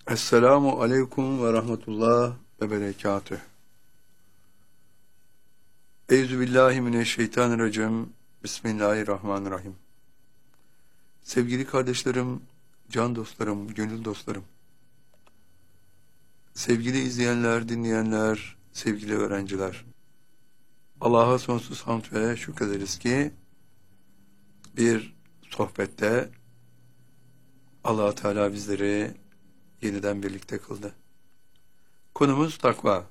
Esselamu aleyküm ve rahmetullah ve berekatüh. Euzubillahimineşşeytanirracim. Bismillahirrahmanirrahim. Sevgili kardeşlerim, can dostlarım, gönül dostlarım, sevgili izleyenler, dinleyenler, sevgili öğrenciler, Allah'a sonsuz hamd ve şükrederiz ki bir sohbette Allah Teala bizleri yeniden birlikte kıldı. Konumuz takva.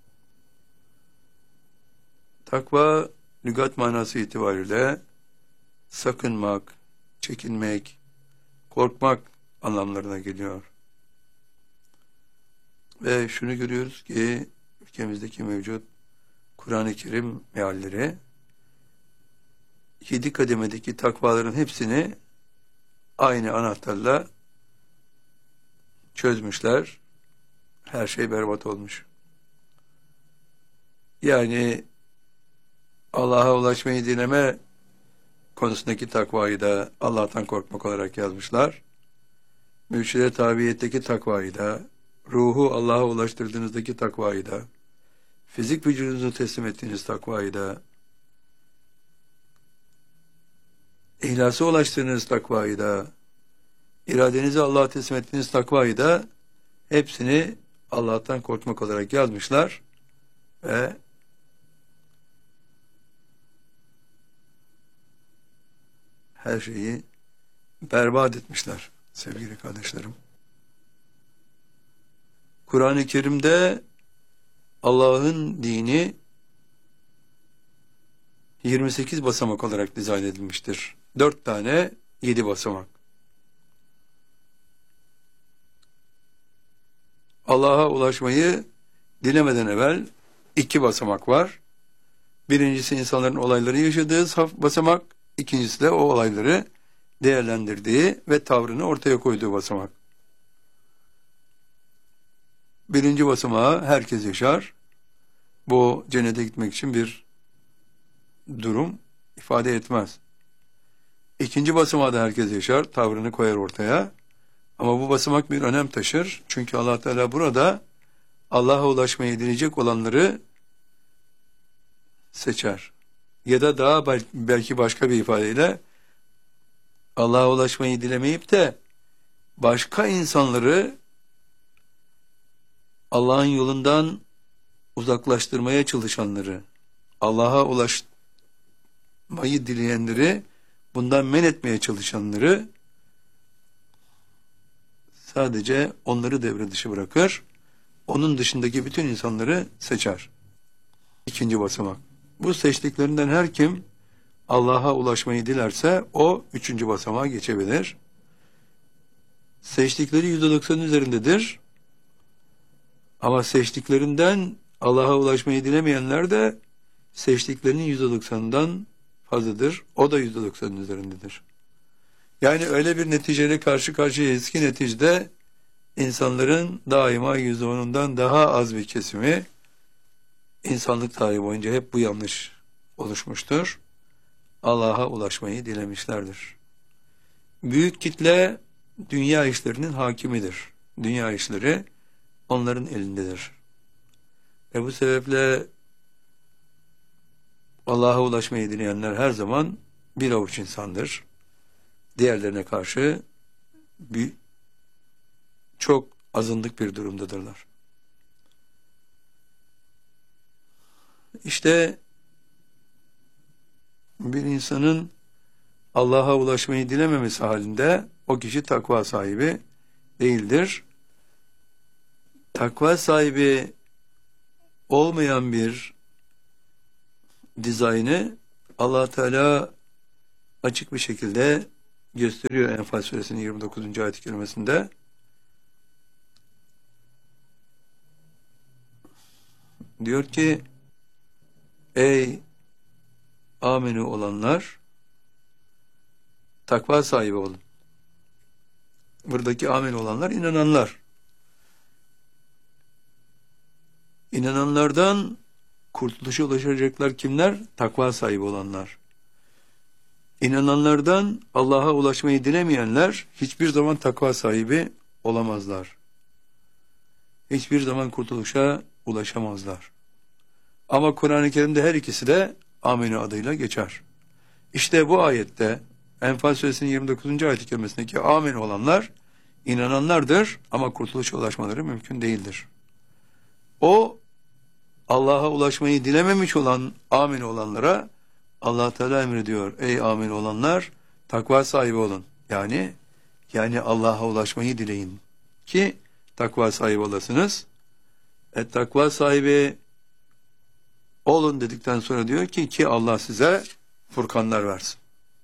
Takva, lügat manası itibariyle sakınmak, çekinmek, korkmak anlamlarına geliyor. Ve şunu görüyoruz ki ülkemizdeki mevcut Kur'an-ı Kerim mealleri 7 kademedeki takvaların hepsini aynı anahtarla çözmüşler. Her şey berbat olmuş. Yani Allah'a ulaşmayı dileme konusundaki takvayı da Allah'tan korkmak olarak yazmışlar. Mürşide tabiiyetteki takvayı da, ruhu Allah'a ulaştırdığınızdaki takvayı da, fizik vücudunuzu teslim ettiğiniz takvayı da, ihlasa ulaştığınız takvayı da, iradenizi Allah'a teslim ettiğiniz takvayı da hepsini Allah'tan korkmak olarak yazmışlar ve her şeyi berbat etmişler sevgili kardeşlerim. Kur'an-ı Kerim'de Allah'ın dini 28 basamak olarak dizayn edilmiştir. 4 tane 7 basamak. Allah'a ulaşmayı dilemeden evvel 2 basamak var. Birincisi insanların olayları yaşadığı basamak, ikincisi de o olayları değerlendirdiği ve tavrını ortaya koyduğu basamak. Birinci basamağı herkes yaşar. Bu cennete gitmek için bir durum ifade etmez. İkinci basamağı da herkes yaşar, tavrını koyar ortaya. Ama bu basamak bir önem taşır. Çünkü Allah Teala burada Allah'a ulaşmayı dileyecek olanları seçer. Ya da daha belki başka bir ifadeyle Allah'a ulaşmayı dilemeyip de başka insanları Allah'ın yolundan uzaklaştırmaya çalışanları, Allah'a ulaşmayı dileyenleri, bundan men etmeye çalışanları sadece onları devre dışı bırakır, onun dışındaki bütün insanları seçer. İkinci basamak. Bu seçtiklerinden her kim Allah'a ulaşmayı dilerse o 3. basamağa geçebilir. Seçtikleri %90'ın üzerindedir. Ama seçtiklerinden Allah'a ulaşmayı dilemeyenler de seçtiklerinin %90'ından fazladır. O da %90'ın üzerindedir. Yani öyle bir neticeyle karşı karşıyayız ki neticede insanların daima %10'undan daha az bir kesimi insanlık tarihi boyunca hep bu yanlış oluşmuştur. Allah'a ulaşmayı dilemişlerdir. Büyük kitle dünya işlerinin hakimidir. Dünya işleri onların elindedir. Ve bu sebeple Allah'a ulaşmayı dileyenler her zaman bir avuç insandır. Diğerlerine karşı çok azınlık bir durumdadırlar. İşte bir insanın Allah'a ulaşmayı dilememesi halinde o kişi takva sahibi değildir. Takva sahibi olmayan bir dizaynı Allah Teala açık bir şekilde gösteriyor Enfal suresinin 29. ayet-i kerimesinde. Diyor ki ey amenü olanlar takva sahibi olun. Buradaki amenü olanlar inananlar. İnananlardan kurtuluşa ulaşacaklar kimler? Takva sahibi olanlar. İnananlardan Allah'a ulaşmayı dilemeyenler hiçbir zaman takva sahibi olamazlar. hiçbir zaman kurtuluşa ulaşamazlar. Ama Kur'an-ı Kerim'de her ikisi de Amenü adıyla geçer. İşte bu ayette Enfal Suresinin 29. ayet-i kerimesindeki Amenü olanlar inananlardır ama kurtuluşa ulaşmaları mümkün değildir. O Allah'a ulaşmayı dilememiş olan Amenü olanlara Allah Teala emrediyor. Ey Amenü olanlar takva sahibi olun. Yani Allah'a ulaşmayı dileyin ki takva sahibi olasınız. Takva sahibi olun dedikten sonra diyor ki Allah size furkanlar versin.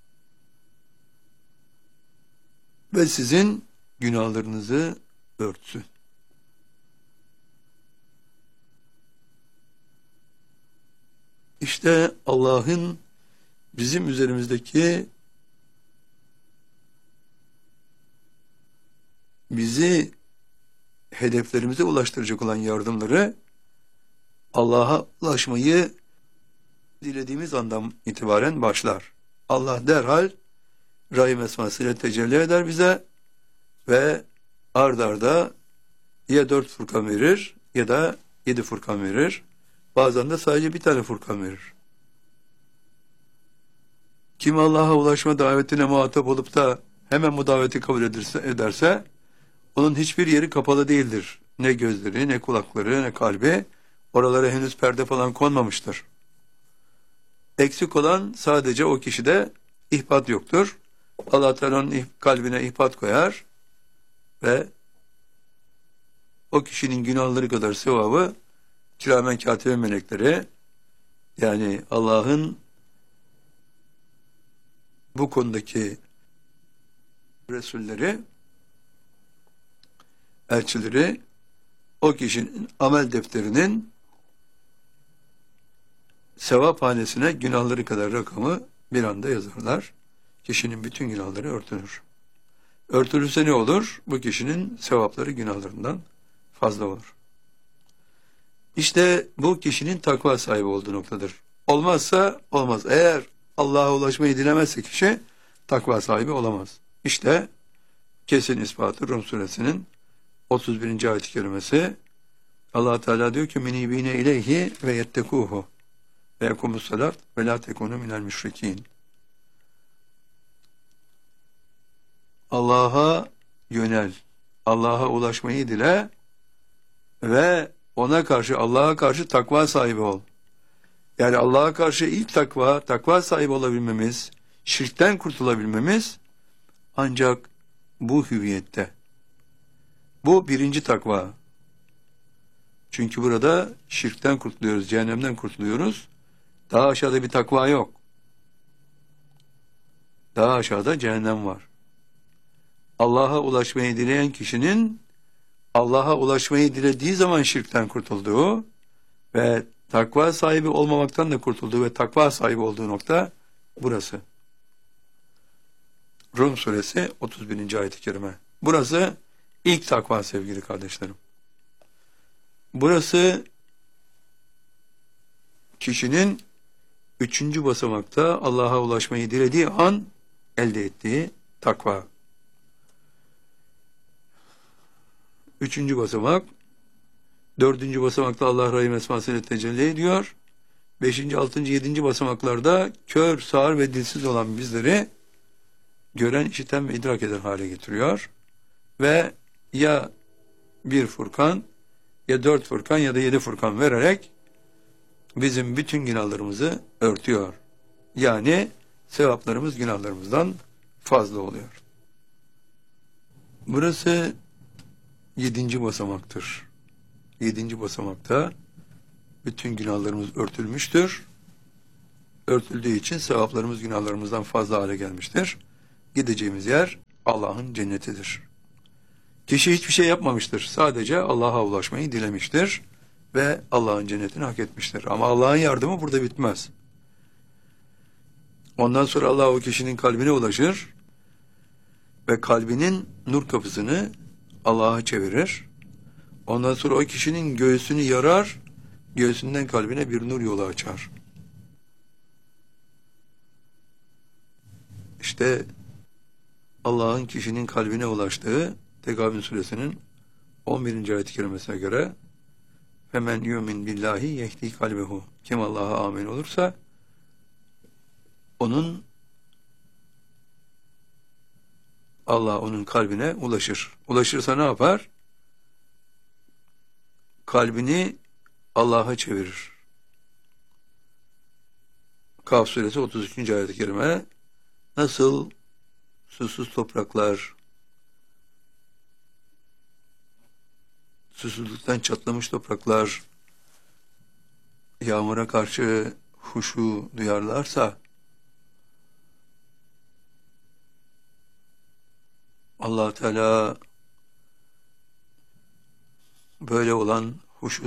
Ve sizin günahlarınızı örtsün. İşte Allah'ın bizim üzerimizdeki bizi hedeflerimize ulaştıracak olan yardımları Allah'a ulaşmayı dilediğimiz andan itibaren başlar. Allah derhal Rahim esmasıyla tecelli eder bize ve ard arda ya 4 furkan verir ya da 7 furkan verir. Bazen de sadece bir tane furkan verir. Kim Allah'a ulaşma davetine muhatap olup da hemen bu daveti kabul ederse onun hiçbir yeri kapalı değildir. Ne gözleri, ne kulakları, ne kalbi. Oralara henüz perde falan konmamıştır. Eksik olan sadece o kişide ihbat yoktur. Allah Teala'nın kalbine ihbat koyar ve o kişinin günahları kadar sevabı kiramen katibe melekleri, yani Allah'ın bu konudaki Resulleri, elçileri o kişinin amel defterinin sevap hanesine günahları kadar rakamı bir anda yazarlar. Kişinin bütün günahları örtülür. Örtülürse ne olur? Bu kişinin sevapları günahlarından fazla olur. İşte bu kişinin takva sahibi olduğu noktadır. Olmazsa olmaz. Eğer Allah'a ulaşmayı dilemezse kişi takva sahibi olamaz. İşte kesin ispatı Rum suresinin 31. ayet-i kerimesi. Allah Teala diyor ki minibine ileyhi ve yettekuhu ve yekumus salat ve la tekunu minel müşrikin. Allah'a yönel, Allah'a ulaşmayı dile ve Allah'a karşı takva sahibi ol. Yani Allah'a karşı ilk takva sahibi olabilmemiz, şirkten kurtulabilmemiz ancak bu hüviyette. Bu birinci takva. Çünkü burada şirkten kurtuluyoruz, cehennemden kurtuluyoruz. Daha aşağıda bir takva yok. Daha aşağıda cehennem var. Allah'a ulaşmayı dileyen kişinin Allah'a ulaşmayı dilediği zaman şirkten kurtulduğu ve takva sahibi olmamaktan da kurtulduğu ve takva sahibi olduğu nokta burası. Rum suresi 31. ayet-i kerime. Burası ilk takva sevgili kardeşlerim. Burası kişinin 3. basamakta Allah'a ulaşmayı dilediği an elde ettiği takva. 3. basamak, 4. basamakta Allah Rahim esmasıyla tecelli ediyor. 5. 6. 7. basamaklarda kör, sağır ve dilsiz olan bizleri gören, işiten ve idrak eden hale getiriyor. Ve ya bir furkan, ya 4 furkan ya da 7 furkan vererek bizim bütün günahlarımızı örtüyor. Yani sevaplarımız günahlarımızdan fazla oluyor. Burası 7. basamaktır. 7. basamakta bütün günahlarımız örtülmüştür. Örtüldüğü için sevaplarımız günahlarımızdan fazla hale gelmiştir. Gideceğimiz yer Allah'ın cennetidir. Kişi hiçbir şey yapmamıştır. Sadece Allah'a ulaşmayı dilemiştir ve Allah'ın cennetini hak etmiştir. Ama Allah'ın yardımı burada bitmez. Ondan sonra Allah o kişinin kalbine ulaşır ve kalbinin nur kapısını Allah'a çevirir. Ondan sonra o kişinin göğsünü yarar, göğsünden kalbine bir nur yolu açar. İşte Allah'ın kişinin kalbine ulaştığı Tegabün suresinin 11. ayet-i kerimesine göre femen yu'min billahi yehdi kalbehu. Kim Allah'a amin olursa Allah onun kalbine ulaşır. Ulaşırsa ne yapar? Kalbini Allah'a çevirir. Kaf suresi 33. ayet-i kerime nasıl susuz topraklar, susuzluktan çatlamış topraklar yağmura karşı huşu duyarlarsa Allah Teala böyle olan huşu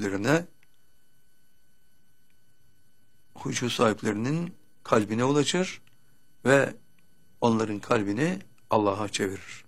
sahiplerinin kalbine ulaşır ve onların kalbini Allah'a çevirir.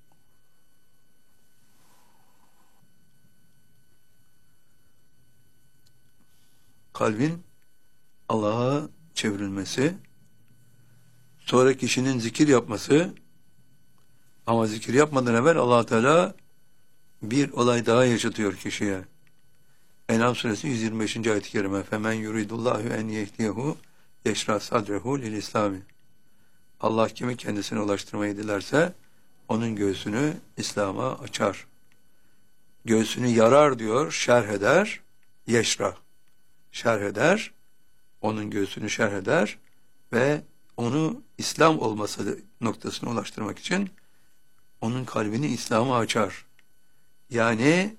Kalbin Allah'a çevrilmesi, sonra kişinin zikir yapması, ama zikir yapmadan evvel Allah Teala bir olay daha yaşatıyor kişiye. En'am suresi 125. ayet-i kerime femen yuridullahu en yehdiyehu yeşrah sadrehu lil İslami. Allah kimi kendisine ulaştırmayı dilerse onun göğsünü İslam'a açar. Göğsünü yarar diyor, şerh eder, yeşrah. Şerh eder, onun göğsünü şerh eder ve onu İslam olması noktasına ulaştırmak için onun kalbini İslam'a açar. Yani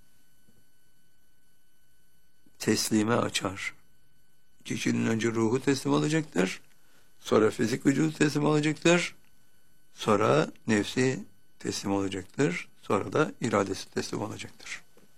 teslime açar. Kişinin önce ruhu teslim olacaktır, sonra fizik vücudu teslim olacaktır, sonra nefsi teslim olacaktır, sonra da iradesi teslim olacaktır.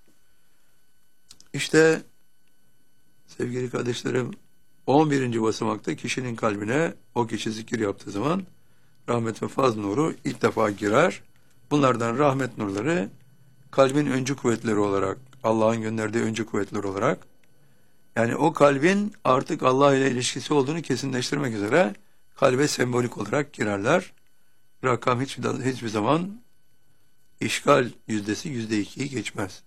İşte sevgili kardeşlerim, 11. basamakta kişinin kalbine o kişi zikir yaptığı zaman rahmet ve faz nuru ilk defa girer. Bunlardan rahmet nurları kalbin öncü kuvvetleri olarak, Allah'ın gönderdiği öncü kuvvetler olarak, yani o kalbin artık Allah ile ilişkisi olduğunu kesinleştirmek üzere kalbe sembolik olarak girerler. Rakam hiçbir zaman işgal yüzdesi %2'yi geçmez.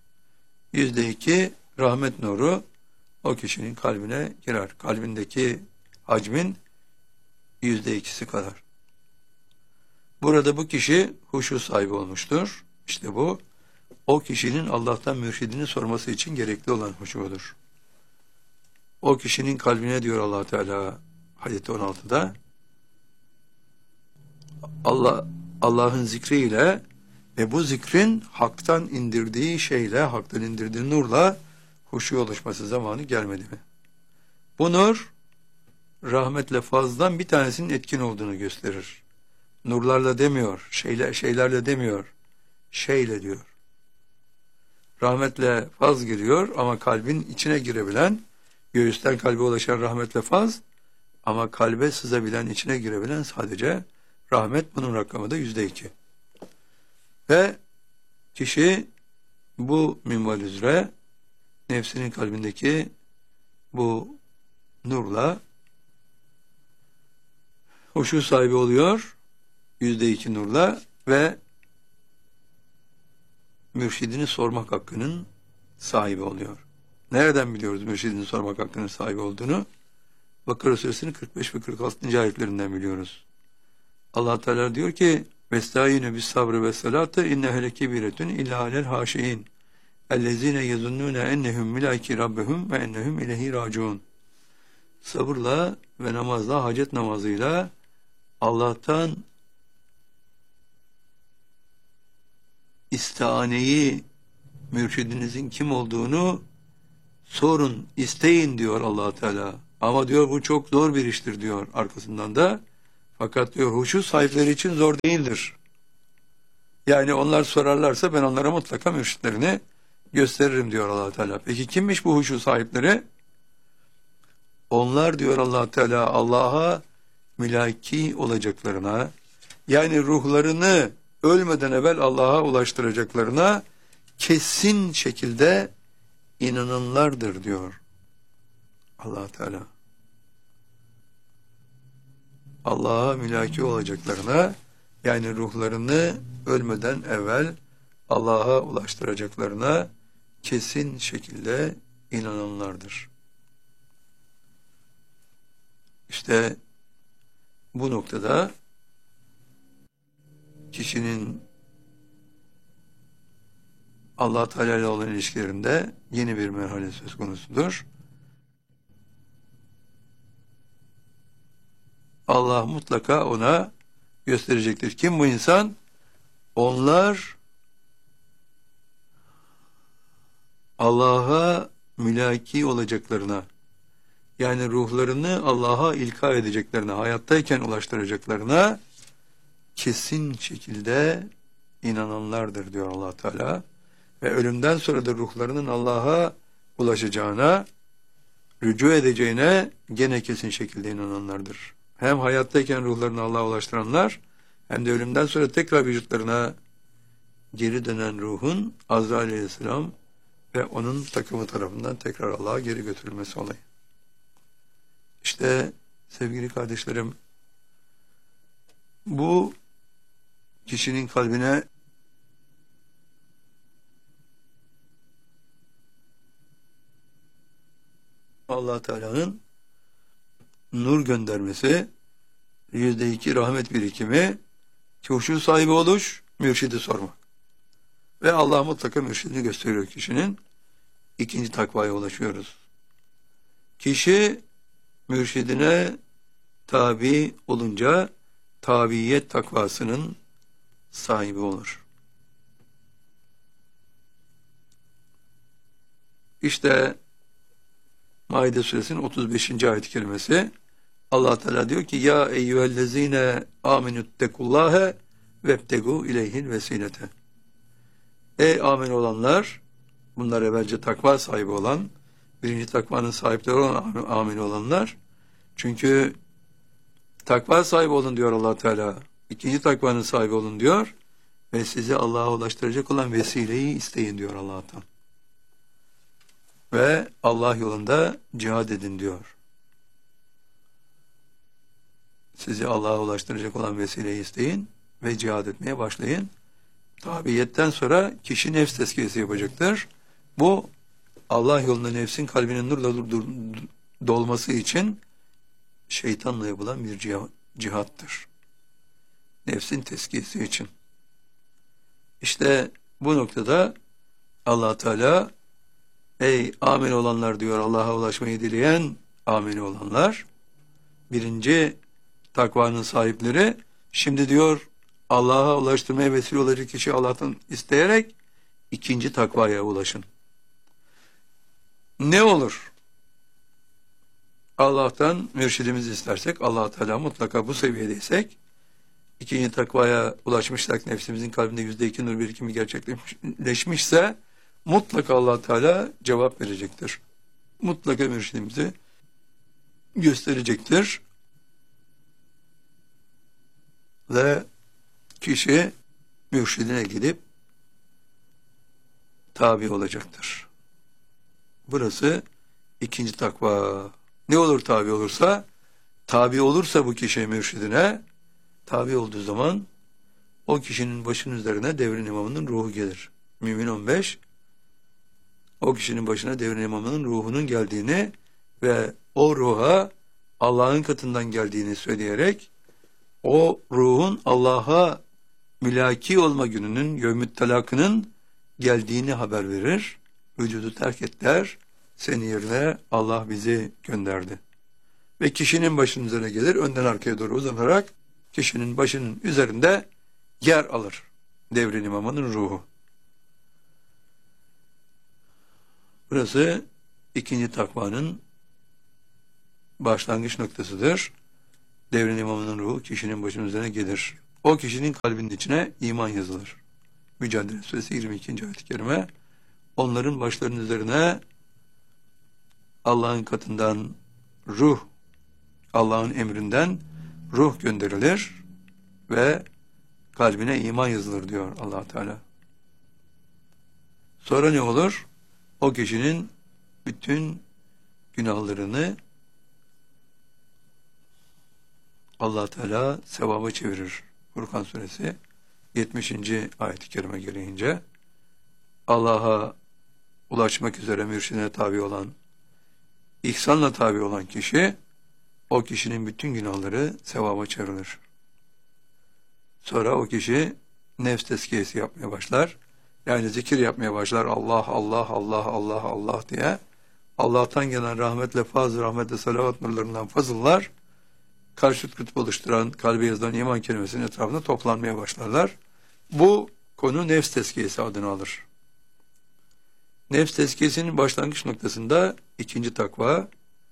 %2 rahmet nuru o kişinin kalbine girer. Kalbindeki hacmin %2'si kadar. Burada bu kişi huşu sahibi olmuştur. İşte bu, o kişinin Allah'tan mürşidini sorması için gerekli olan huşudur. O kişinin kalbine diyor Allah Teala hadis-i 16'da Allah'ın zikriyle ve bu zikrin haktan indirdiği şeyle, haktan indirdiği nurla huşu oluşması zamanı gelmedi mi? Bu nur rahmetle fazdan bir tanesinin etkin olduğunu gösterir. Nurlarla demiyor, şeylerle demiyor, şeyle diyor. Rahmetle faz giriyor ama kalbin içine girebilen, göğüsten kalbe ulaşan rahmetle faz, ama kalbe sızabilen, içine girebilen sadece rahmet, bunun rakamı da %2. Ve kişi bu minval üzere nefsinin kalbindeki bu nurla huşu sahibi oluyor, %2 nurla, ve mürşidini sormak hakkının sahibi oluyor. Nereden biliyoruz mürşidini sormak hakkının sahibi olduğunu? Bakara suresinin 45 ve 46. ayetlerinden biliyoruz. Allah Teala diyor ki: "Vestâine bis sabrı ve salâte innehe lekebiretun illâ alel hâşiîn. Ellezîne yezunnûne ennehum milâki rabbehum ve ennehum ileyhi râciûn." Sabırla ve namazla, hacet namazıyla Allah'tan istihaneyi, mürşidinizin kim olduğunu sorun, isteyin diyor Allah Teala. Ama diyor bu çok zor bir iştir diyor arkasından da. Fakat diyor huşu sahipleri için zor değildir. Yani onlar sorarlarsa ben onlara mutlaka mürşitlerini gösteririm diyor Allah Teala. Peki kimmiş bu huşu sahipleri? Onlar diyor Allah Teala Allah'a mülaki olacaklarına, yani ruhlarını ölmeden evvel Allah'a ulaştıracaklarına kesin şekilde inananlardır diyor Allah Teala. Allah'a mülaki olacaklarına, yani ruhlarını ölmeden evvel Allah'a ulaştıracaklarına kesin şekilde inananlardır. İşte bu noktada kişinin Allah Teala ile olan ilişkilerinde yeni bir merhale söz konusudur. Allah mutlaka ona gösterecektir. Kim bu insan? Onlar Allah'a mülaki olacaklarına, yani ruhlarını Allah'a ilka edeceklerine, hayattayken ulaştıracaklarına kesin şekilde inananlardır diyor Allah Teala. Ve ölümden sonra da ruhlarının Allah'a ulaşacağına, rücu edeceğine gene kesin şekilde inananlardır. Hem hayattayken ruhlarını Allah'a ulaştıranlar, hem de ölümden sonra tekrar vücutlarına geri dönen ruhun Azrail Aleyhisselam ve onun takımı tarafından tekrar Allah'a geri götürülmesi olayı. İşte sevgili kardeşlerim, bu kişinin kalbine Allah Teala'nın nur göndermesi, %2 rahmet birikimi, huşu sahibi oluş, mürşidi sormak. Ve Allah mutlaka mürşidini gösteriyor kişinin. İkinci takvaya ulaşıyoruz. Kişi mürşidine tabi olunca tabiyet takvasının sahibi olur. İşte Maide suresinin 35. ayet-i kerimesi, Allah Teala diyor ki: Ya eyyühellezine aminüttekullâhe vebtegu ileyhil vesilete. Ey amin olanlar, bunlar evvelce takva sahibi olan, birinci takvanın sahipleri olan amin olanlar. Çünkü takva sahibi olun diyor Allah Teala. İkinci takvanın sahibi olun diyor ve sizi Allah'a ulaştıracak olan vesileyi isteyin diyor Allah'tan. Ve Allah yolunda cihad edin diyor. Sizi Allah'a ulaştıracak olan vesileyi isteyin ve cihad etmeye başlayın. Tabiyetten sonra kişi nefs tezkiyesi yapacaktır. Bu Allah yolunda nefsin kalbinin nurla dolması için şeytanla yapılan bir cihattır. Nefsin tezkiyesi için. İşte bu noktada Allah Teala, ey amin olanlar diyor, Allah'a ulaşmayı dileyen amin olanlar, birinci takvanın sahipleri, şimdi diyor Allah'a ulaştırmaya vesile olacak kişi Allah'tan isteyerek ikinci takvaya ulaşın. Ne olur? Allah'tan mürşidimizi istersek, Allah Teala mutlaka bu seviyedeysek, ikinci takvaya ulaşmışsak, nefsimizin kalbinde %2 nur birikimi gerçekleşmişse, mutlaka Allah Teala cevap verecektir. Mutlaka mürşidimizi gösterecektir. Ve kişi mürşidine gidip tabi olacaktır. Burası ikinci takva. Ne olur tabi olursa? Tabi olursa bu kişi mürşidine, tabi olduğu zaman o kişinin başının üzerine devrin imamının ruhu gelir. Mümin 15, o kişinin başına devrin imamının ruhunun geldiğini ve o ruha Allah'ın katından geldiğini söyleyerek o ruhun Allah'a mülaki olma gününün, yevmü't telakının geldiğini haber verir. Vücudu terk et der, senin yerine Allah bizi gönderdi. Ve kişinin başının üzerine gelir, önden arkaya doğru uzanarak kişinin başının üzerinde yer alır devrin imamının ruhu. Burası ikinci takvanın başlangıç noktasıdır. Devrin imamının ruhu kişinin başının üzerine gelir. O kişinin kalbinin içine iman yazılır. Mücadele Suresi 22. ayet-i kerime. Onların başlarının üzerine Allah'ın katından ruh, Allah'ın emrinden ruh gönderilir ve kalbine iman yazılır diyor Allah Teala. Sonra ne olur? O kişinin bütün günahlarını Allah Teala sevaba çevirir. Furkan suresi 70. ayet-i kerime gereğince Allah'a ulaşmak üzere mürşidine tabi olan, ihsanla tabi olan kişi, o kişinin bütün günahları sevaba çevrilir. Sonra o kişi nefs tezkiyesi yapmaya başlar. Yani zikir yapmaya başlar. Allah, Allah, Allah, Allah, Allah diye. Allah'tan gelen rahmetle, rahmetle, salavat nurlarından fazıllar, karşıt kutup oluşturan, kalbe yazılan iman kelimesinin etrafında toplanmaya başlarlar. Bu konu nefs tezkiyesi adını alır. Nefs tezkiyesinin başlangıç noktasında ikinci takva,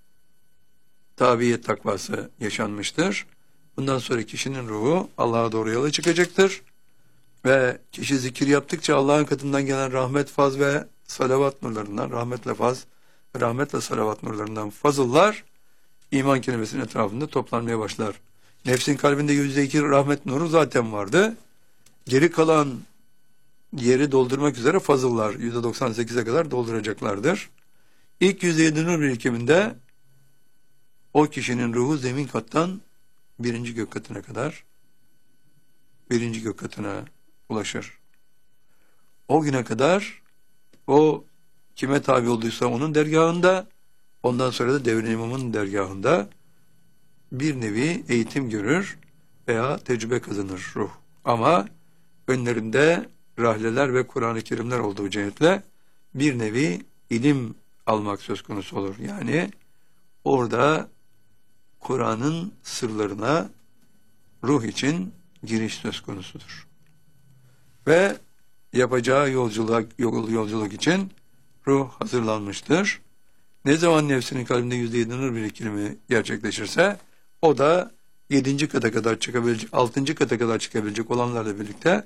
tabiyet takvası yaşanmıştır. Bundan sonra kişinin ruhu Allah'a doğru yola çıkacaktır. Ve kişi zikir yaptıkça Allah'ın katından gelen rahmet, faz ve salavat nurlarından, rahmetle salavat nurlarından fazıllar, iman kelimesinin etrafında toplanmaya başlar. Nefsin kalbinde %2 rahmet nuru zaten vardı. Geri kalan yeri doldurmak üzere fazıllar %98'e kadar dolduracaklardır. İlk %7 nur birikiminde o kişinin ruhu zemin kattan birinci gök katına kadar, birinci gök katına ulaşır. O güne kadar o kime tabi olduysa onun dergahında, ondan sonra da devrin imamının dergahında bir nevi eğitim görür veya tecrübe kazanır ruh. Ama önlerinde rahleler ve Kur'an-ı Kerimler olduğu cihetle bir nevi ilim almak söz konusu olur. Yani orada Kur'an'ın sırlarına ruh için giriş söz konusudur. Ve yapacağı yolculuk için ruh hazırlanmıştır. Ne zaman nefsinin kalbinde %7 nur birikimi gerçekleşirse, o da 7. kata kadar çıkabilecek, 6. kata kadar çıkabilecek olanlarla birlikte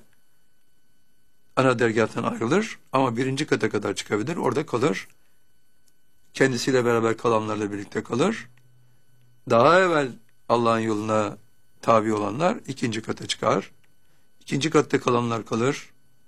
ana dergâhtan ayrılır. Ama 1. kata kadar çıkabilir, orada kalır. Kendisiyle beraber kalanlarla birlikte kalır. Daha evvel Allah'ın yoluna tabi olanlar 2. kata çıkar. 2. katta kalanlar kalır.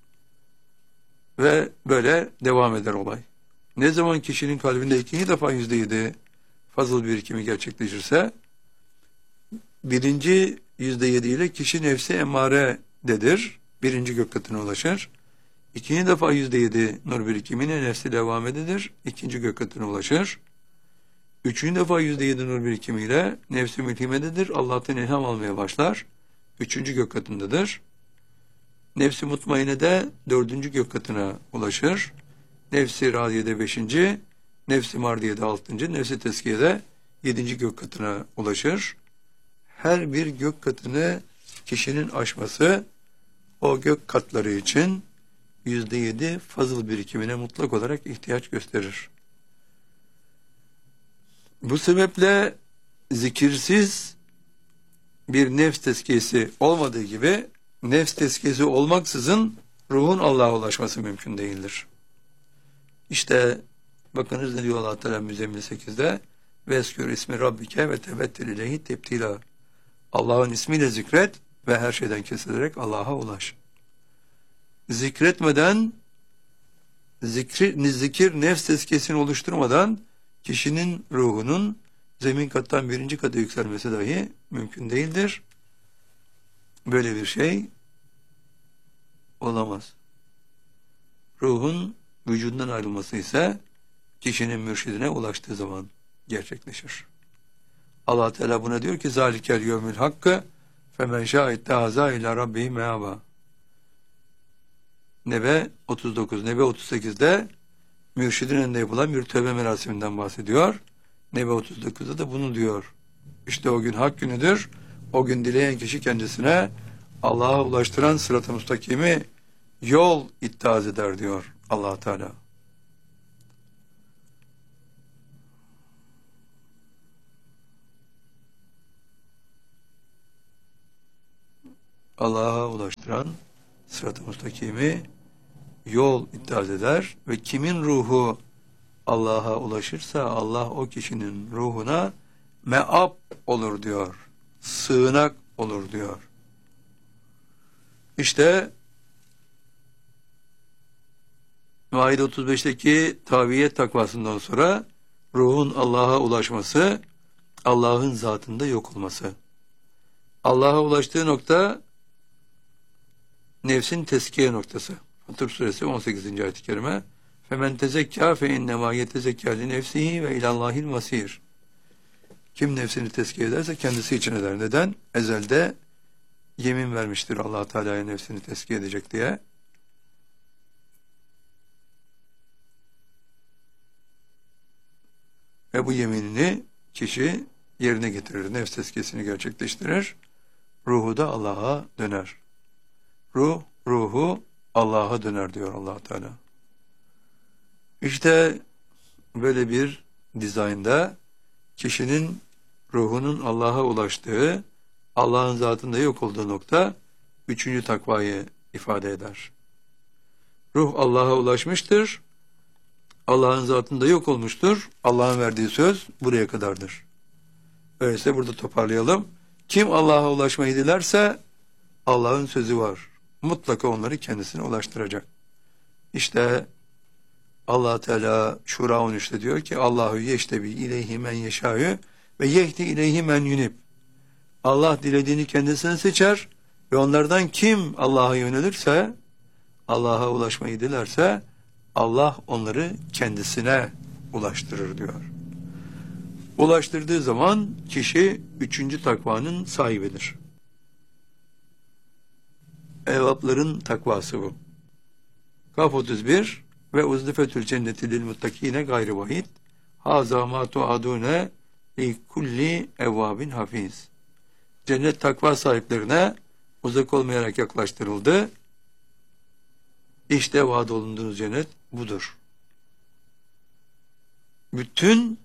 Ve böyle devam eder olay. Ne zaman kişinin kalbinde 2. defa %7 fazıl birikimi gerçekleşirse, 1. %7 ile kişi nefsi emarededir. 1. gök katına ulaşır. 2. defa %7 nur birikimine nefsi devamededir. 2. gök katına ulaşır. 3. defa %7 nur birikimiyle nefsi mülhimededir. Allah'tan ilham almaya başlar. 3. gök katındadır. Nefsi mutmaine de 4. gök katına ulaşır. Nefsi radiyede 5. Nefsi mardiyede 6. Nefsi tezkiyede 7. gök katına ulaşır. Her bir gök katını kişinin aşması o gök katları için %7 fazıl birikimine mutlak olarak ihtiyaç gösterir. Bu sebeple zikirsiz bir nefs tezkiyesi olmadığı gibi, nefs tezkiyesi olmaksızın ruhun Allah'a ulaşması mümkün değildir. İşte bakınız ne diyor Allah Teala Müzzemmil 8'de: "Veskür ismi rabbike ve tebettel ileyhi tebtila." Allah'ın ismiyle zikret ve her şeyden kesilerek Allah'a ulaş. Zikretmeden, zikir nefs tezkiyesini oluşturmadan kişinin ruhunun zemin kattan 1. kata yükselmesi dahi mümkün değildir. Böyle bir şey olamaz. Ruhun vücudundan ayrılması ise kişinin mürşidine ulaştığı zaman gerçekleşir. Allah Teala buna diyor ki: "Zalikel yevmül hakkı femen şâ'itte hazâ ilâ rabbihi meâbâ." Nebe 39, Nebe 38'de mürşidin önünde yapılan bir tövbe merasiminden bahsediyor. Nebe 39'da da bunu diyor. İşte o gün hak günüdür. O gün dileyen kişi kendisine Allah'a ulaştıran sırat-ı müstakimi yol ittihaz eder diyor Allah Teala. Allah'a ulaştıran sırat-ı müstakimi yol ittihaz eder ve kimin ruhu Allah'a ulaşırsa Allah o kişinin ruhuna meab olur diyor. Sığınak olur diyor. İşte Maide 35'teki tabiyet takvasından sonra ruhun Allah'a ulaşması, Allah'ın zatında yok olması. Allah'a ulaştığı nokta nefsin teskiye noktası. Tur suresi 18. ayet-i kerime. Femen tezekka fe innema yetezekka li nefsihi ve ilallahil masir. Kim nefsini tezkiye ederse kendisi için eder. Neden? Ezelde yemin vermiştir Allah Teala'ya nefsini tezkiye edecek diye. Ve bu yeminini kişi yerine getirir. Nefs tezkiyesini gerçekleştirir. Ruhu da Allah'a döner. Ruhu Allah'a döner diyor Allah Teala. İşte böyle bir dizaynda kişinin ruhunun Allah'a ulaştığı, Allah'ın zatında yok olduğu nokta üçüncü takvayı ifade eder. Ruh Allah'a ulaşmıştır, Allah'ın zatında yok olmuştur. Allah'ın verdiği söz buraya kadardır. Öyleyse burada toparlayalım. Kim Allah'a ulaşmayı dilerse Allah'ın sözü var. Mutlaka onları kendisine ulaştıracak. İşte Allah Teala Şura 13'te diyor ki Allahu yeştebi ileyhi men yeşâ'ü ve yehdi ileyhi men yunib. Allah dilediğini kendisine seçer ve onlardan kim Allah'a yönelirse, Allah'a ulaşmayı dilerse Allah onları kendisine ulaştırır diyor. Ulaştırdığı zaman kişi üçüncü takvanın sahibidir. Evvapların takvası bu. Kaf 31 ve uzdifetül cenneti lil muttakine gayri vahid. Haza ma tuadune li kulli evvabin hafiz. Cennet takva sahiplerine uzak olmayarak yaklaştırıldı. İşte vaad olunduğunuz cennet budur. Bütün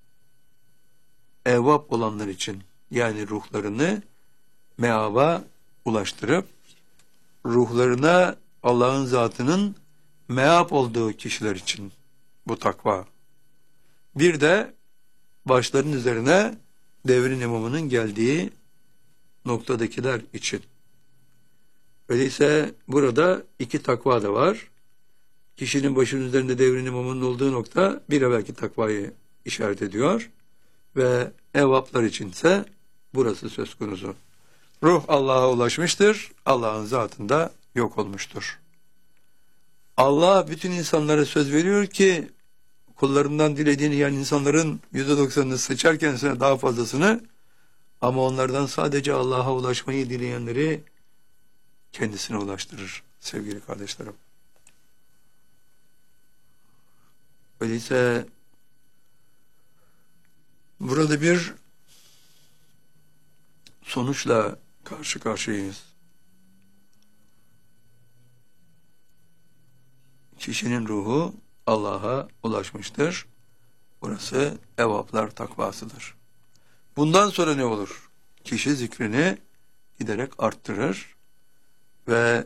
evvab olanlar için, yani ruhlarını meaba ulaştırıp ruhlarına Allah'ın zatının meab olduğu kişiler için bu takva. Bir de başların üzerine devrin imamının geldiği noktadakiler için. Öyleyse burada iki takva da var. Kişinin başının üzerinde devrin imamının olduğu nokta bir evvelki takvayı işaret ediyor. Ve evvaplar içinse burası söz konusu. Ruh Allah'a ulaşmıştır, Allah'ın zatında yok olmuştur. Allah bütün insanlara söz veriyor ki kullarından dilediğini, yani insanların %90'ını seçer kendisine daha fazlasını, ama onlardan sadece Allah'a ulaşmayı dileyenleri kendisine ulaştırır sevgili kardeşlerim. Öyleyse burada bir sonuçla karşı karşıyayız. Kişinin ruhu Allah'a ulaşmıştır. Burası evvaplar takvasıdır. Bundan sonra ne olur? Kişi zikrini giderek arttırır ve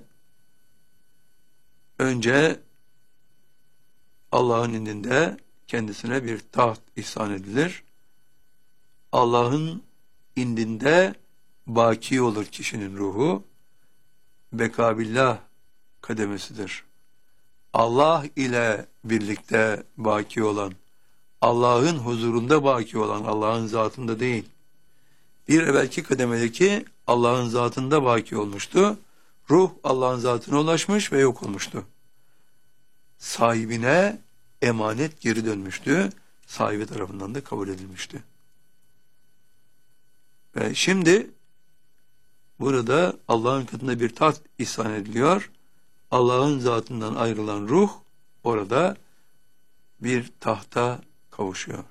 önce Allah'ın indinde kendisine bir taht ihsan edilir. Allah'ın indinde baki olur kişinin ruhu. Bekabillah kademesidir. Allah ile birlikte baki olan, Allah'ın huzurunda baki olan, Allah'ın zatında değil. Bir evvelki kademedeki Allah'ın zatında baki olmuştu. Ruh Allah'ın zatına ulaşmış ve yok olmuştu. Sahibine emanet geri dönmüştü. Sahibi tarafından da kabul edilmişti. Ve şimdi burada Allah'ın katında bir taht ihsan ediliyor. Allah'ın zatından ayrılan ruh orada bir tahta kavuşuyor.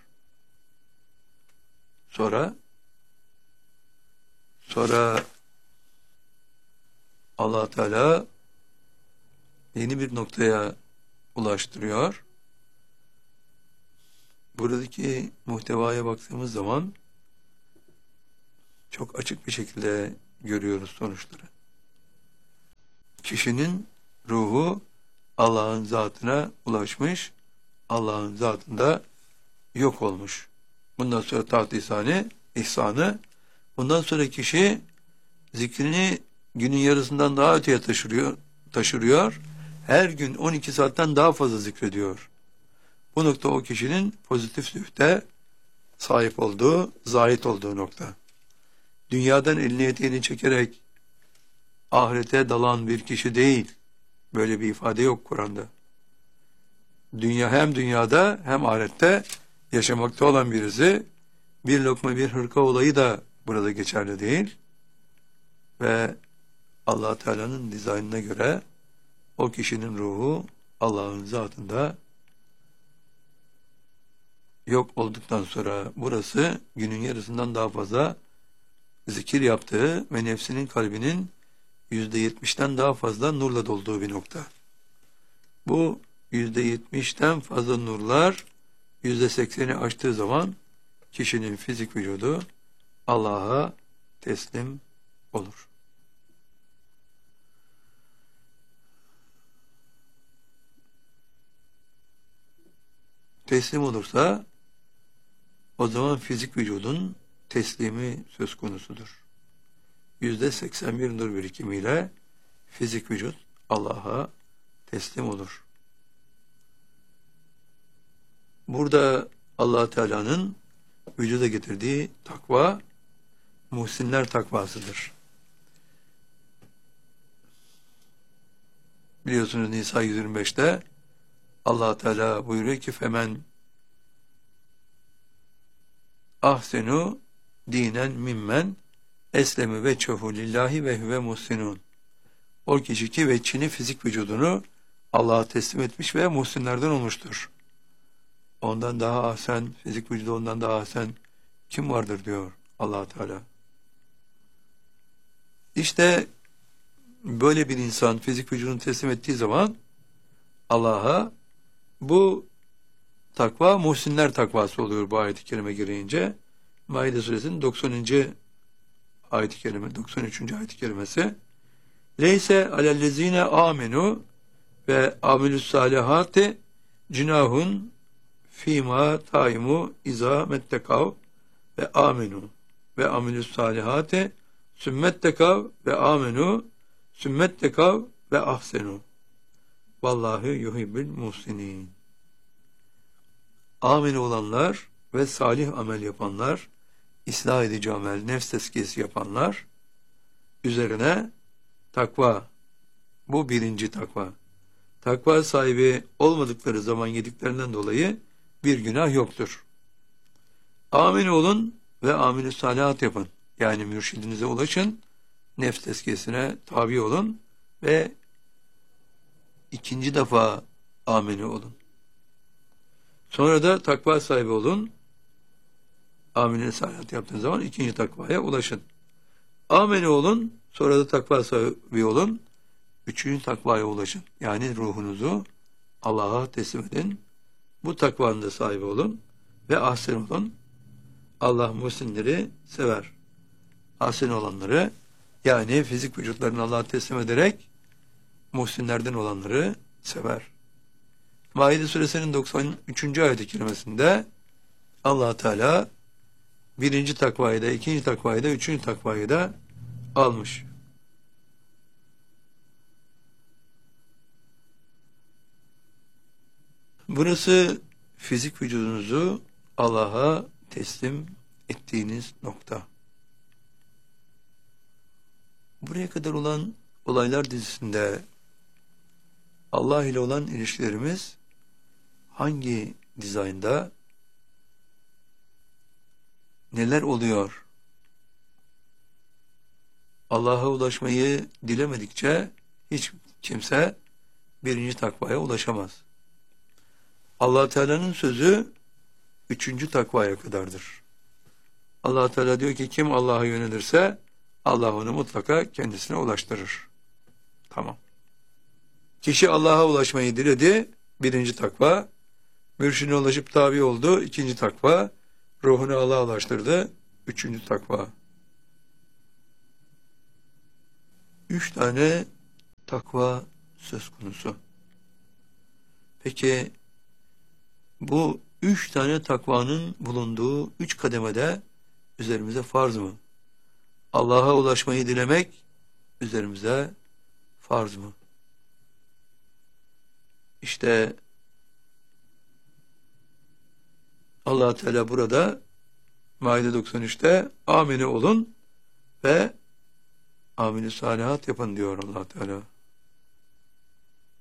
Sonra Allah Teala yeni bir noktaya ulaştırıyor. Buradaki muhtevaya baktığımız zaman çok açık bir şekilde görüyoruz sonuçları. Kişinin ruhu Allah'ın zatına ulaşmış, Allah'ın zatında yok olmuş. Bundan sonra taht ihsanı, bundan sonra kişi zikrini günün yarısından daha öteye taşırıyor. Her gün 12 saatten daha fazla zikrediyor. Bu nokta o kişinin pozitif zühde sahip olduğu, zahit olduğu nokta. Dünyadan elini eteğini çekerek ahirete dalan bir kişi değil. Böyle bir ifade yok Kur'an'da. Dünya hem dünyada hem ahirette yaşamakta olan birisi, bir lokma bir hırka olayı da burada geçerli değil. Ve Allah Teala'nın dizaynına göre o kişinin ruhu Allah'ın zatında yok olduktan sonra burası günün yarısından daha fazla zikir yaptığı ve nefsinin kalbinin %70'ten daha fazla nurla dolduğu bir nokta. Bu %70'ten fazla nurlar %80'i aştığı zaman kişinin fizik vücudu Allah'a teslim olur. Teslim olursa o zaman fizik vücudun teslimi söz konusudur. %81 nur birikimiyle fizik vücut Allah'a teslim olur. Burada Allah Teala'nın vücuda getirdiği takva muhsinler takvasıdır. Biliyorsunuz Nisa 125'te Allah Teala buyuruyor ki femen ahsenu dinen mimmen eslemi ve çehu lillahi ve huve muhsinun. O kişi ki veçhini fizik vücudunu Allah'a teslim etmiş ve muhsinlerden olmuştur. Ondan daha ahsen, fizik vücudu ondan daha ahsen kim vardır diyor Allah Teala. İşte böyle bir insan fizik vücudunu teslim ettiği zaman Allah'a bu takva muhsinler takvası oluyor bu ayet-i kerime gereğince. Maide suresinin 90. ayet-i kerime, 93. ayet-i kerimesi. Leyse alellezine amenu ve amilus salihati cinahun fîmâ taimu izâ mettekav ve amenu ve amilus salihati sümmettekav ve amenu sümmettekav ve ahsenu. Vallahu yuhibbül muhsinin. Amin olanlar ve salih amel yapanlar, ıslah edici amel, nefs tezkiyesi yapanlar üzerine takva. Bu birinci takva. Takva sahibi olmadıkları zaman yediklerinden dolayı bir günah yoktur. Amin olun ve amel-i salihat yapın. Yani mürşidinize ulaşın, nefs tezkiyesine tabi olun ve ikinci defa amini olun. Sonra da takva sahibi olun. Amine salihat yaptığınız zaman ikinci takvaya ulaşın. Amene olun, sonra da takva sahibi olun. Üçüncü takvaya ulaşın. Yani ruhunuzu Allah'a teslim edin. Bu takvanın da sahibi olun ve ahsen olun. Allah muhsinleri sever. Ahsen olanları, yani fizik vücutlarını Allah'a teslim ederek muhsinlerden olanları sever. Maide suresinin 93. ayet-i kerimesinde Allah Teala birinci takvayı da, ikinci takvayı da, üçüncü takvayı da almış. Burası fizik vücudunuzu Allah'a teslim ettiğiniz nokta. Buraya kadar olan olaylar dizisinde Allah ile olan ilişkilerimiz hangi dizaynda, neler oluyor? Allah'a ulaşmayı dilemedikçe hiç kimse birinci takvaya ulaşamaz. Allah Teala'nın sözü üçüncü takvaya kadardır. Allah Teala diyor ki kim Allah'a yönelirse Allah onu mutlaka kendisine ulaştırır. Tamam. Kişi Allah'a ulaşmayı diledi, birinci takva. Mürşidine ulaşıp tabi oldu, ikinci takva. Ruhunu Allah'a ulaştırdı, üçüncü takva. 3 tane takva söz konusu. Peki bu 3 tane takvanın bulunduğu 3 kademede üzerimize farz mı? Allah'a ulaşmayı dilemek üzerimize farz mı? İşte Allah Teala burada Maide 93'te amine olun ve amel-i salihat yapın diyor Allah Teala.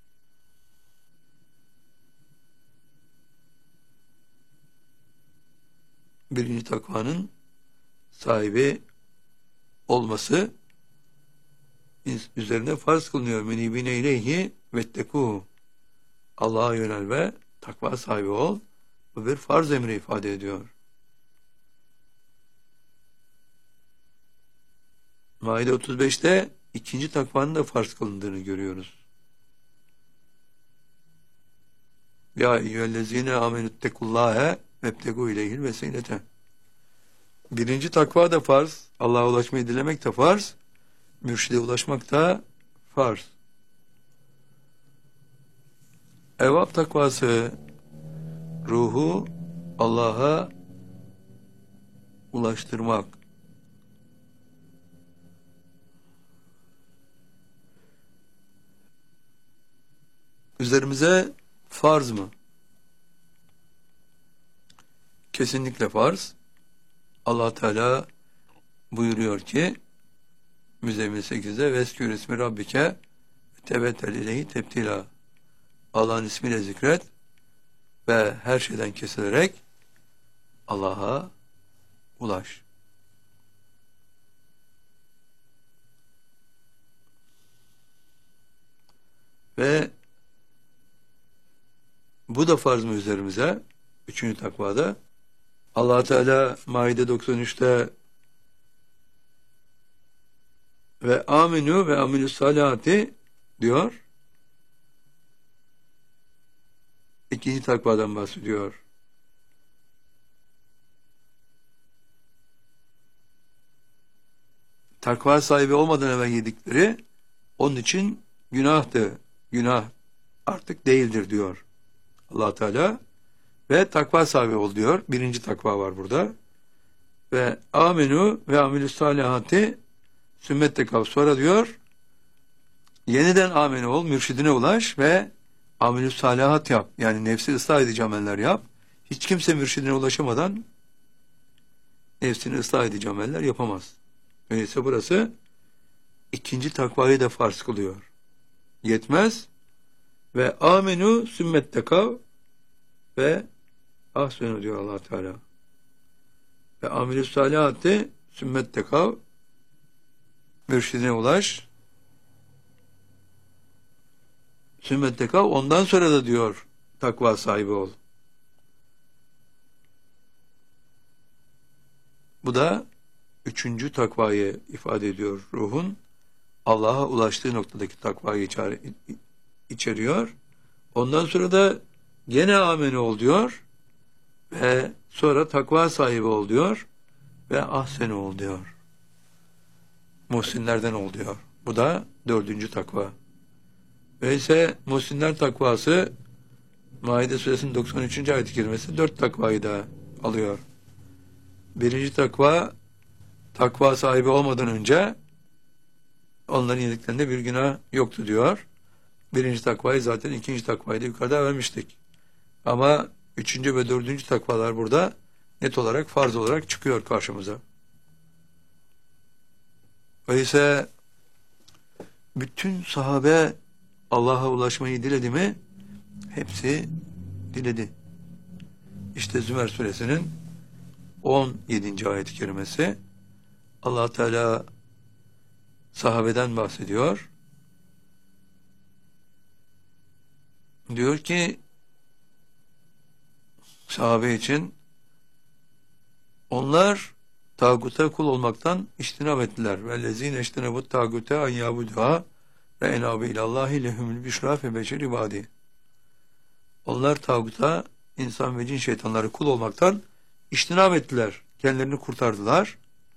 birinci takvanın sahibi olması üzerine farz kılınıyor. Menibine ileyhi vettekû. Allah'a yönel ve takva sahibi ol. Bu bir farz emri ifade ediyor. Maide 35'te ikinci takvanın da farz kılındığını görüyoruz. Ya eyyühellezine amenüttekullâhe vebtegû ileyhil vesilete. Birinci takva da farz. Allah'a ulaşmayı dilemek de farz. Mürşide ulaşmak da farz. Evvab takvası ruhu Allah'a ulaştırmak. Üzerimize farz mı? Kesinlikle farz. Allah Teala buyuruyor ki Müzzemmil 8'de veskür ismi rabbike tebettel ileyhi tebtila. Allah'ın ismiyle zikret ve her şeyden kesilerek Allah'a ulaş. Ve bu da farz mı üzerimize? Üçüncü takvada. Allah Teala Maide 93'te ve aminu ve amilus salihati diyor. İkinci takvadan bahsediyor. Takva sahibi olmadan evvel yedikleri onun için günahtı. Günah artık değildir diyor Allah Teala. Ve takva sahibi ol diyor. Birinci takva var burada. Ve aminu ve amilus salihati sümmette kav. Sonra diyor yeniden aminu ol, mürşidine ulaş ve amilus salihat yap. Yani nefsi ıslah edici ameller yap. Hiç kimse mürşidine ulaşamadan nefsini ıslah edici ameller yapamaz. Öyleyse burası ikinci takvayı da farz kılıyor. Yetmez. Ve amenu sümmette kav ve ahsenu diyor Allah Teala. Ve amilus salihati sümmette kav, mürşidine ulaş. Sümmette kav, ondan sonra da diyor takva sahibi ol. Bu da üçüncü takvayı ifade ediyor ruhun. Allah'a ulaştığı noktadaki takvayı içeriyor. Ondan sonra da gene amene ol diyor. Ve sonra takva sahibi ol diyor. Ve ahsene ol diyor. Muhsinlerden ol diyor. Bu da dördüncü takva. Öyleyse muhsinler takvası Maide suresinin 93. ayet-i kerimesi dört takvayı da alıyor. Birinci takva, takva sahibi olmadan önce onların yediklerinde bir günah yoktu diyor. Birinci takvayı zaten ikinci takvayı da yukarıda vermiştik. Ama üçüncü ve dördüncü takvalar burada net olarak farz olarak çıkıyor karşımıza. Öyleyse bütün sahabe Allah'a ulaşmayı diledi mi? Hepsi diledi. İşte Zümer suresinin 17. ayet-i kerimesi Allah Teala sahabeden bahsediyor. Diyor ki sahabe için onlar tağuta kul olmaktan iştinab ettiler. Vellezine iştinabut tağute an yabuduha ve enabe ilallahi lehumul büşra fe beşer ibadi. Onlar tağuta, insan ve cin şeytanları kul olmaktan iştinab ettiler. Kendilerini kurtardılar.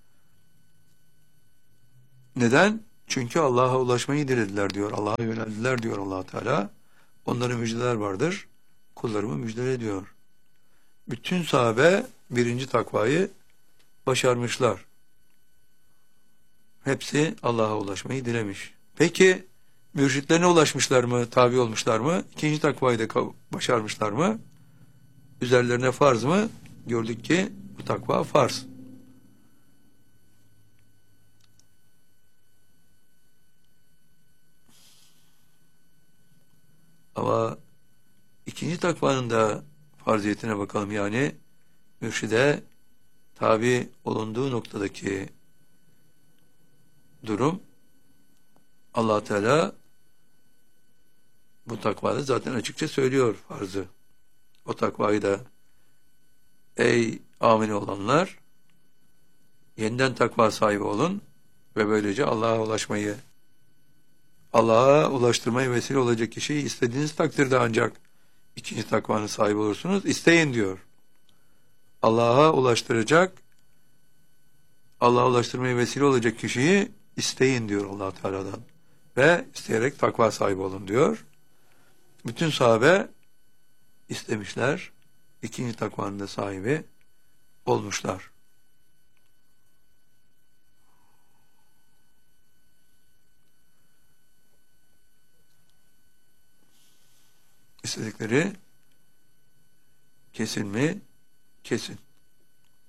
Neden? Çünkü Allah'a ulaşmayı dilediler diyor. Allah'a yöneldiler diyor Allah Teala. Onların müjdeler vardır. Kullarımı müjdele ediyor. Bütün sahabe birinci takvayı başarmışlar. Hepsi Allah'a ulaşmayı dilemiş. Peki mürşitlerine ulaşmışlar mı? Tabi olmuşlar mı? İkinci takvayı da başarmışlar mı? Üzerlerine farz mı? Gördük ki bu takva farz. Ama ikinci takvanın da farziyetine bakalım. Yani mürşide tabi olunduğu noktadaki durum, Allah Teala bu takvada zaten açıkça söylüyor farzı. O takvayı da ey amin olanlar yeniden takva sahibi olun ve böylece Allah'a ulaştırmayı vesile olacak kişiyi istediğiniz takdirde ancak ikinci takvanın sahibi olursunuz. İsteyin diyor. Allah'a ulaştırmayı vesile olacak kişiyi isteyin diyor Allah Teala'dan. Ve isteyerek takva sahibi olun diyor. Bütün sahabe istemişler. İkinci takvanın da sahibi olmuşlar. İstedikleri kesin mi? Kesin.